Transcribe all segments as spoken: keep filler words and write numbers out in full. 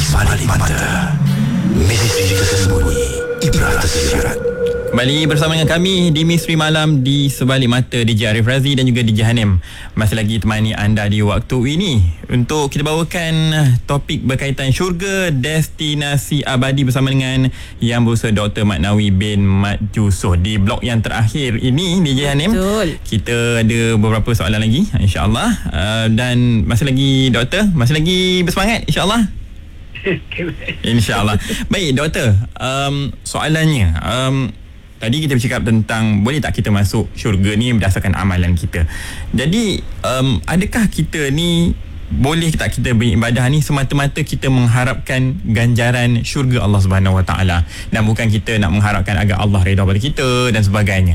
Sebalik Mata, misteri tersembunyi, ibrah tersirat. Kembali bersama dengan kami di Misteri Malam di Sebalik Mata, D J Arif Razi dan juga D J Hanim masih lagi temani anda di waktu ini untuk kita bawakan topik berkaitan syurga destinasi abadi bersama dengan Yang Berusaha Doktor Mat Nawi bin Mat Yusof. Di blok yang terakhir ini, D J Hanim, Betul. kita ada beberapa soalan lagi, insyaAllah, uh, dan masih lagi Doktor, masih lagi bersemangat, insyaAllah. InsyaAllah. Baik Doktor, um, soalannya, um, tadi kita bercakap tentang boleh tak kita masuk syurga ni berdasarkan amalan kita. Jadi um, adakah kita ni boleh tak kita beribadah ni semata-mata kita mengharapkan ganjaran syurga Allah Subhanahu Wa Taala dan bukan kita nak mengharapkan agar Allah redha pada kita dan sebagainya?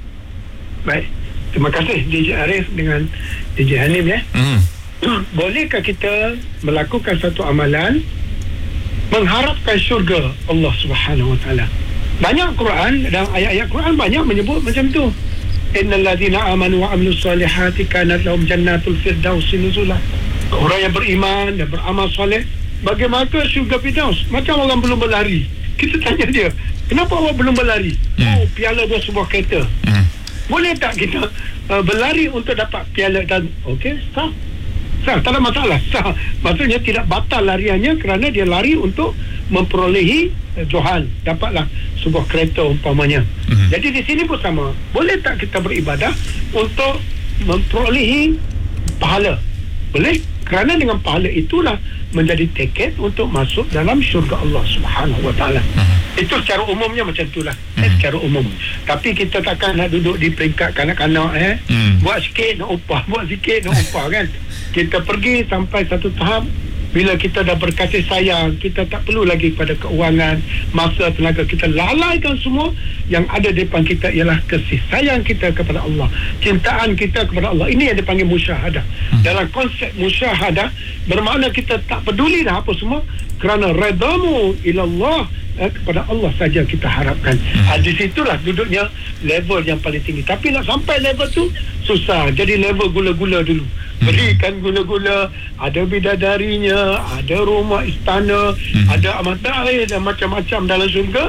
Baik, terima kasih D J Arif dengan D J Hanim ya. Hmm. Bolehkah kita melakukan satu amalan mengharapkan syurga Allah Subhanahu Wa Taala? Banyak Quran dan ayat-ayat Quran banyak menyebut macam tu. Innal ladzina amanu wa amilus solihati kanat lahum jannatul firdausi nuzula. Orang yang beriman dan beramal soleh, bagaimana syurga Firdaus? Macam orang belum berlari. Kita tanya dia, kenapa awak belum berlari? Hmm. Oh, piala dia sebuah kereta. Hmm. Boleh tak kita uh, berlari untuk dapat piala dan okey, sah. Sah, tak ada masalah. Sah. Maksudnya tidak batal lariannya kerana dia lari untuk memperolehi eh, Johan, dapatlah sebuah kereta umpamanya. Mm-hmm. Jadi di sini pun sama. Boleh tak kita beribadah untuk memperolehi pahala? Boleh. Kerana dengan pahala itulah menjadi tiket untuk masuk dalam syurga Allah Subhanahu Wa Taala. Mm-hmm. Itu secara umumnya macam itulah. Mm-hmm. Eh, secara umum. Tapi kita takkan nak duduk di peringkat kanak-kanak eh. Mm. Buat sikit nak upah, buat sikit nak upah kan. Kita pergi sampai satu tahap, bila kita dah berkasih sayang, kita tak perlu lagi pada keuangan, masa, tenaga. Kita lalaikan semua. Yang ada di depan kita ialah kasih sayang kita kepada Allah, cintaan kita kepada Allah. Ini yang dipanggil musyahadah. hmm. Dalam konsep musyahadah bermakna kita tak peduli dah apa semua, kerana redamu ilallah, eh, kepada Allah saja kita harapkan. hmm. ha, Di situlah duduknya level yang paling tinggi. Tapi nak sampai level tu susah. Jadi level gula-gula dulu. Berikan gula-gula, ada bidadarinya, ada rumah istana, hmm. ada mata air dan macam-macam dalam syurga.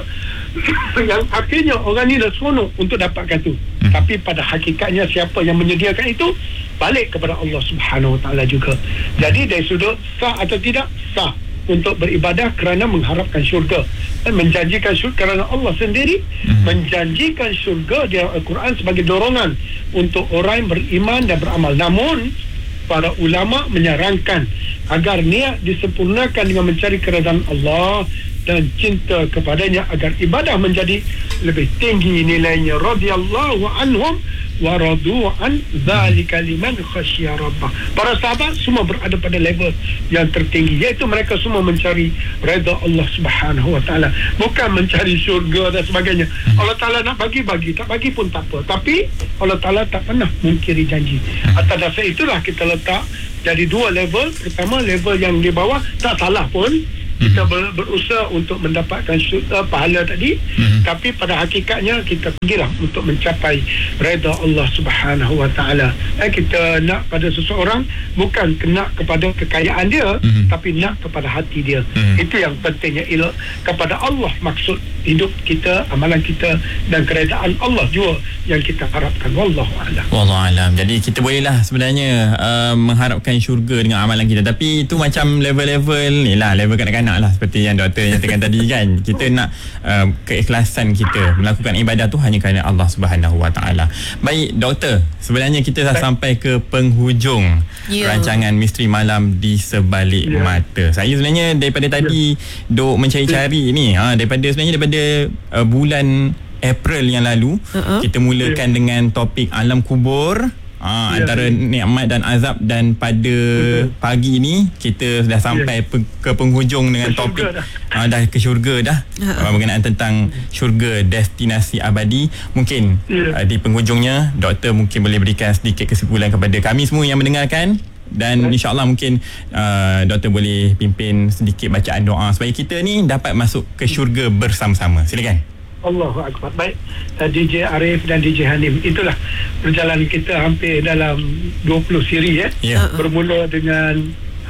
Yang akhirnya orang ni dah seronok untuk dapatkan tu. hmm. Tapi pada hakikatnya siapa yang menyediakan itu balik kepada Allah Subhanahu Wa Taala juga. Jadi dari sudut sah atau tidak, sah untuk beribadah kerana mengharapkan syurga, dan menjanjikan syurga kerana Allah sendiri hmm. menjanjikan syurga di Al-Quran sebagai dorongan untuk orang yang beriman dan beramal. Namun para ulama menyarankan agar niat disempurnakan dengan mencari keredaan Allah dan cinta kepadanya agar ibadah menjadi lebih tinggi nilainya. Radhiyallahu anhum wa radu an dzalika liman khasyiya rabbah. Para sahabat semua berada pada level yang tertinggi, iaitu mereka semua mencari redha Allah Subhanahu Wa Taala, bukan mencari syurga dan sebagainya. Allah Taala nak bagi bagi, tak bagi pun tak apa, tapi Allah Taala tak pernah mungkiri janji. Atas dasar itulah kita letak jadi dua level. Pertama, level yang di bawah tak salah pun kita ber, berusaha untuk mendapatkan syurga, pahala tadi, mm-hmm. tapi pada hakikatnya kita pergilah untuk mencapai redha Allah Subhanahu Wa Taala. Eh, kita nak pada seseorang bukan nak kepada kekayaan dia, mm-hmm. tapi nak kepada hati dia. mm-hmm. Itu yang pentingnya, ialah kepada Allah maksud hidup kita, amalan kita, dan keredaan Allah juga yang kita harapkan. Wallahu a'lam. Wallahu a'lam. Jadi kita bolehlah sebenarnya uh, mengharapkan syurga dengan amalan kita, tapi itu macam level-level ni lah, level kanak-kanak lah, seperti yang doktor nyatakan tadi kan. Kita nak uh, keikhlasan kita melakukan ibadah tu hanya kerana Allah Subhanahu Wa Taala. Baik doktor, sebenarnya kita dah sampai ke penghujung yeah. rancangan Misteri Malam di Sebalik yeah. Mata. Saya sebenarnya daripada tadi yeah. duk mencari-cari ni, ha, daripada sebenarnya daripada uh, bulan April yang lalu, uh-huh. kita mulakan yeah. dengan topik alam kubur. Ha, ya, antara ya. nikmat dan azab, dan pada betul. pagi ini kita sudah sampai ya. pe- ke penghujung dengan ke topik dah. Ha, dah ke syurga dah, ha. berkenaan tentang syurga destinasi abadi. Mungkin ya. uh, di penghujungnya doktor mungkin boleh berikan sedikit kesimpulan kepada kami semua yang mendengarkan, dan insyaAllah mungkin uh, doktor boleh pimpin sedikit bacaan doa supaya kita ni dapat masuk ke syurga bersama-sama. Silakan. Allahu Akbar. Baik, D J Arif dan D J Hanim, itulah perjalanan kita hampir dalam dua puluh siri ya. Yeah. Bermula dengan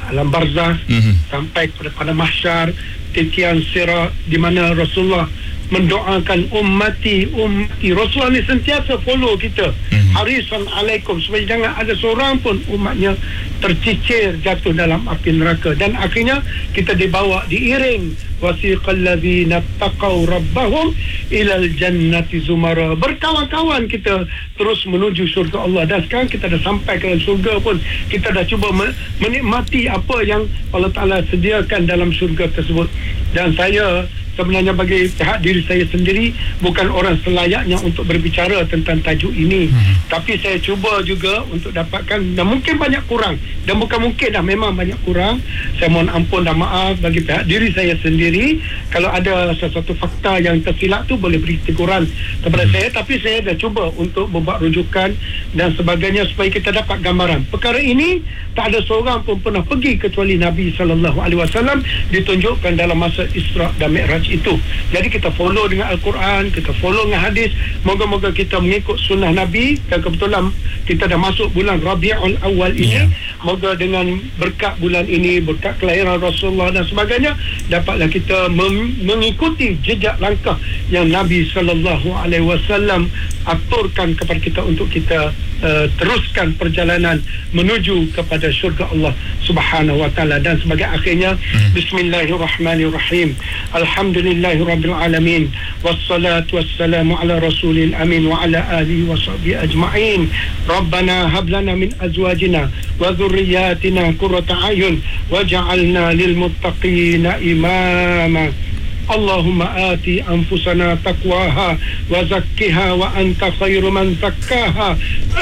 alam barzah, Mhm. sampai kepada pada mahsyar, titian sirat, di mana Rasulullah mendoakan ummati ummati. Rasulullah ni sentiasa follow kita, Mhm. harisan alaikum, supaya jangan ada seorang pun umatnya tercicir jatuh dalam api neraka. Dan akhirnya kita dibawa, diiring, wasiqal ladzina taqaw rabbahum ilal jannati zumara. Berkawan-kawan kita terus menuju syurga Allah. Dan sekarang kita dah sampai ke dalam syurga pun, kita dah cuba menikmati apa yang Allah Ta'ala sediakan dalam syurga tersebut. Dan saya sebenarnya bagi pihak diri saya sendiri bukan orang selayaknya untuk berbicara tentang tajuk ini, hmm. tapi saya cuba juga untuk dapatkan, dan mungkin banyak kurang, dan bukan mungkin dah, memang banyak kurang. Saya mohon ampun dan maaf bagi pihak diri saya sendiri kalau ada sesuatu fakta yang tersilap tu, boleh beri teguran kepada hmm. saya. Tapi saya dah cuba untuk membuat rujukan dan sebagainya supaya kita dapat gambaran. Perkara ini tak ada seorang pun pernah pergi kecuali Nabi sallallahu alaihi wasallam ditunjukkan dalam masa Isra dan Mi'raj itu. Jadi kita follow dengan Al-Quran, kita follow dengan hadis. Moga-moga kita mengikut sunnah Nabi. Dan kebetulan kita dah masuk bulan Rabiul Awal ini, yeah. Moga dengan berkat bulan ini, berkat kelahiran Rasulullah dan sebagainya, dapatlah kita mem- mengikuti jejak langkah yang Nabi sallallahu alaihi wasallam aturkan kepada kita untuk kita uh, teruskan perjalanan menuju kepada syurga Allah Subhanahu wa taala. Dan sebagai akhirnya, hmm. Bismillahirrahmanirrahim. Alhamdulillahirabbil alamin, wassalatu wassalamu ala rasulil amin wa ala alihi wa sahbihi ajma'in. Rabbana hab lana min azwajina wa dhurriyyatina qurrata a'yun waj'alna lil muttaqina imama. Allahumma ati anfusana taqwaha wa zakkiha wa anta khairu man zakkaha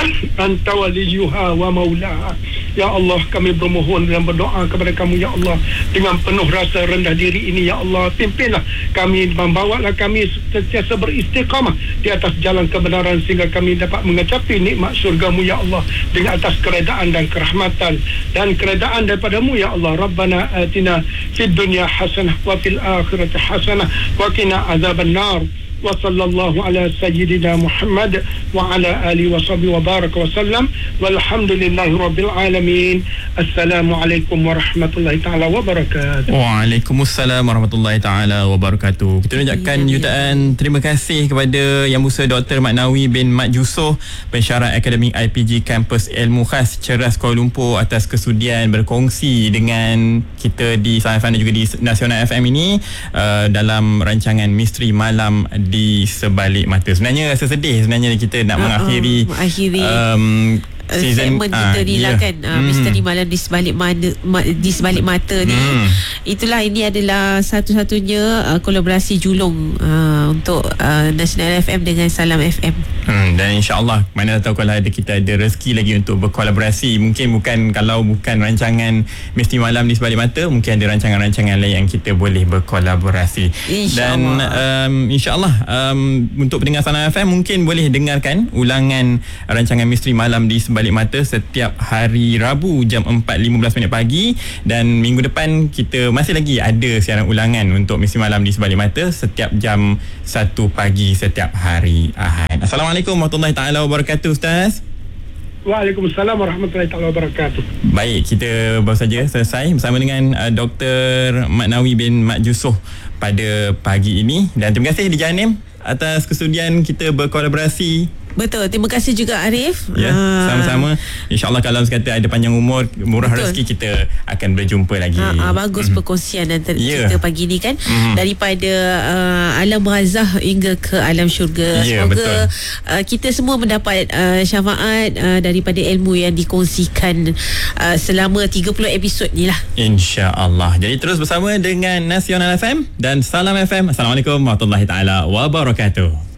anta waliyuha wa maulaha. Ya Allah, kami bermohon dan berdoa kepada kamu, ya Allah, dengan penuh rasa rendah diri ini, ya Allah, pimpinlah kami, membawalah kami sentiasa beristiqamah di atas jalan kebenaran sehingga kami dapat mengecapi nikmat syurgamu, ya Allah, dengan atas keredaan dan kerahmatan dan keredaan daripadamu, ya Allah. Rabbana atina fid dunya hasanah wa fil akhirati hasanah wa qina azaban nar. Wa sallallahu ala sayyidina Muhammad wa ala alihi wa sahbihi wa baraka wa sallam walhamdulillahi rabbil alamin. Assalamualaikum warahmatullahi taala wabarakatuh. Waalaikumsalam warahmatullahi taala wabarakatuh. Kita ucapkan jutaan terima kasih kepada Yang Musa Doktor Mat Nawi bin Mat Yusof, pensyarah akademik I P G Kampus Ilmu Khas Ceras Kuala Lumpur, atas kesudian berkongsi dengan kita di Salam F M dan juga di Nasional F M ini uh, dalam rancangan Misteri Malam di Sebalik Mata. Sebenarnya rasa sedih sebenarnya kita nak uh, mengakhiri, uh, mengakhiri um, season segmen kita uh, ni lah, kan, uh, hmm. Misteri Malam di Sebalik Mata, ma, di Sebalik Mata ni. Hmm. Itulah, ini adalah satu-satunya uh, kolaborasi julung uh, untuk uh, Nasional F M dengan Salam F M. Hmm, dan insya-Allah, mana tahu kalau ada kita ada rezeki lagi untuk berkolaborasi. Mungkin bukan, kalau bukan rancangan Misteri Malam di Sebalik Mata, mungkin ada rancangan-rancangan lain yang kita boleh berkolaborasi. Dan um, insya-Allah um, untuk pendengar Salam F M mungkin boleh dengarkan ulangan rancangan Misteri Malam di Sebalik Mata setiap hari Rabu jam empat lima belas minit pagi, dan minggu depan kita masih lagi ada siaran ulangan untuk Misteri Malam di Sebalik Mata setiap jam satu pagi setiap hari Ahad. Assalamualaikum warahmatullahi taala wabarakatuh, Ustaz. Waalaikumsalam warahmatullahi taala wabarakatuh. Baik, kita baru saja selesai bersama dengan uh, Doktor Mat Nawi bin Mat Yusof pada pagi ini, dan terima kasih Dija Anim atas kesudian kita berkolaborasi. Betul, terima kasih juga Arif. Ya, uh, sama-sama. InsyaAllah kalau sekata ada panjang umur, murah betul. rezeki, kita akan berjumpa lagi. Uh, uh, bagus mm-hmm. perkongsian antara yeah. kita pagi ni, kan, mm-hmm. daripada uh, alam barzah hingga ke alam syurga. Yeah, semoga uh, kita semua mendapat uh, syafaat uh, daripada ilmu yang dikongsikan uh, selama tiga puluh episod ni lah. InsyaAllah. Jadi terus bersama dengan Nasional F M dan Salam F M. Assalamualaikum warahmatullahi taala wabarakatuh.